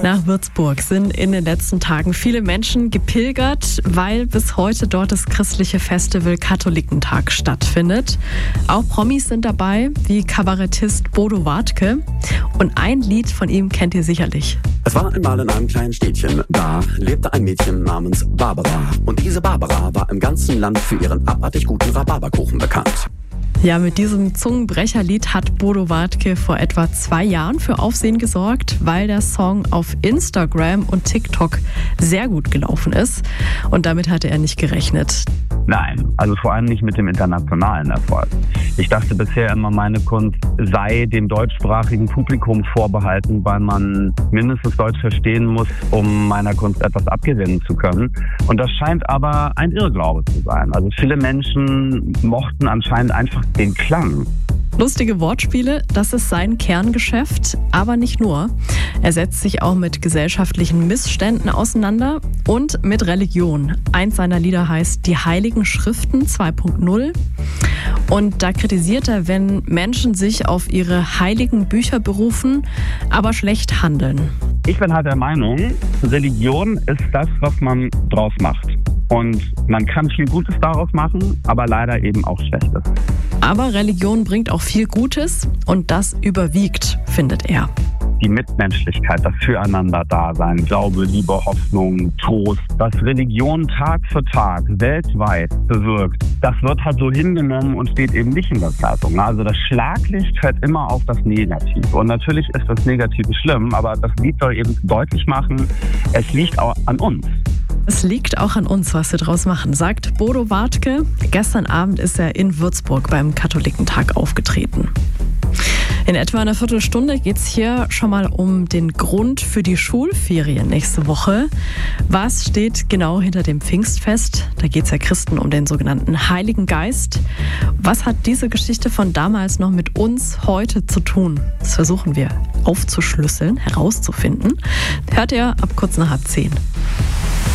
Nach Würzburg sind in den letzten Tagen viele Menschen gepilgert, weil bis heute dort das christliche Festival Katholikentag stattfindet. Auch Promis sind dabei, wie Kabarettist Bodo Wartke. Und ein Lied von ihm kennt ihr sicherlich. Es war einmal in einem kleinen Städtchen, da lebte ein Mädchen namens Barbara. Und diese Barbara war im ganzen Land für ihren abartig guten Rhabarberkuchen bekannt. Ja, mit diesem Zungenbrecherlied hat Bodo Wartke vor etwa 2 Jahren für Aufsehen gesorgt, weil der Song auf Instagram und TikTok sehr gut gelaufen ist. Und damit hatte er nicht gerechnet. Nein, also vor allem nicht mit dem internationalen Erfolg. Ich dachte bisher immer, meine Kunst sei dem deutschsprachigen Publikum vorbehalten, weil man mindestens Deutsch verstehen muss, um meiner Kunst etwas abgewinnen zu können. Und das scheint aber ein Irrglaube zu sein. Also viele Menschen mochten anscheinend einfach den Klang. Lustige Wortspiele, das ist sein Kerngeschäft, aber nicht nur. Er setzt sich auch mit gesellschaftlichen Missständen auseinander und mit Religion. Eins seiner Lieder heißt Die Heiligen Schriften 2.0. Und da kritisiert er, wenn Menschen sich auf ihre heiligen Bücher berufen, aber schlecht handeln. Ich bin halt der Meinung, Religion ist das, was man draus macht. Und man kann viel Gutes daraus machen, aber leider eben auch Schlechtes. Aber Religion bringt auch viel Gutes und das überwiegt, findet er. Die Mitmenschlichkeit, das Füreinander-Dasein, Glaube, Liebe, Hoffnung, Trost, was Religion Tag für Tag weltweit bewirkt, das wird halt so hingenommen und steht eben nicht in der Zeitung. Also das Schlaglicht fällt immer auf das Negative. Und natürlich ist das Negative schlimm, aber das Lied soll eben deutlich machen, es liegt auch an uns. Es liegt auch an uns, was wir draus machen, sagt Bodo Wartke. Gestern Abend ist er in Würzburg beim Katholikentag aufgetreten. In etwa einer Viertelstunde geht es hier schon mal um den Grund für die Schulferien nächste Woche. Was steht genau hinter dem Pfingstfest? Da geht es ja Christen um den sogenannten Heiligen Geist. Was hat diese Geschichte von damals noch mit uns heute zu tun? Das versuchen wir aufzuschlüsseln, herauszufinden. Hört ihr ab kurz nach 10:30.